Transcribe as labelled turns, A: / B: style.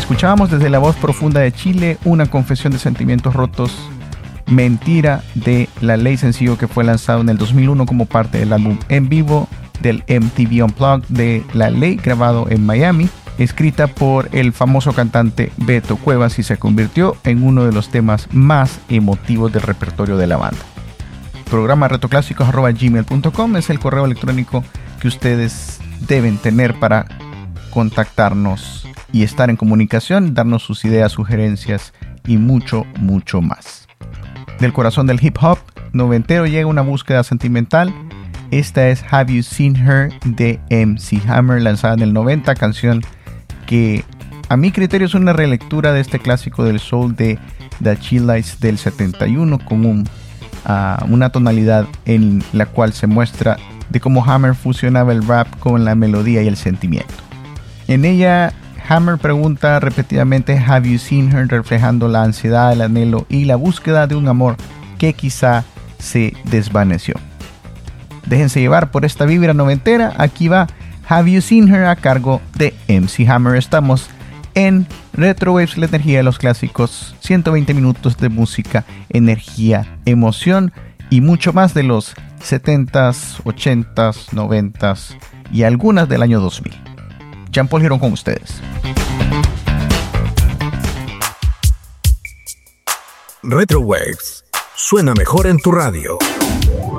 A: Escuchábamos desde la voz profunda de Chile una confesión de sentimientos rotos, Mentira, de La Ley, sencillo que fue lanzado en el 2001 como parte del álbum en vivo del MTV Unplugged de La Ley, grabado en Miami, escrita por el famoso cantante Beto Cuevas, y se convirtió en uno de los temas más emotivos del repertorio de la banda. Programa retroclásicos@gmail.com es el correo electrónico que ustedes deben tener para contactarnos y estar en comunicación, darnos sus ideas, sugerencias y mucho, mucho más. Del corazón del hip hop noventero llega una búsqueda sentimental. Esta es Have You Seen Her de MC Hammer, lanzada en el 90, canción que a mi criterio es una relectura de este clásico del soul de The Chill Lights del 71, con una tonalidad en la cual se muestra de cómo Hammer fusionaba el rap con la melodía y el sentimiento. En ella, Hammer pregunta repetidamente Have you seen her, reflejando la ansiedad, el anhelo y la búsqueda de un amor que quizá se desvaneció. Déjense llevar por esta vibra noventera. Aquí va Have You Seen Her, a cargo de MC Hammer. Estamos en Retro Waves, la energía de los clásicos. 120 minutos de música, energía, emoción y mucho más de los 70s, 80s, 90s y algunas del año 2000. Jean Paul Girón con ustedes.
B: Retro Waves suena mejor en tu radio.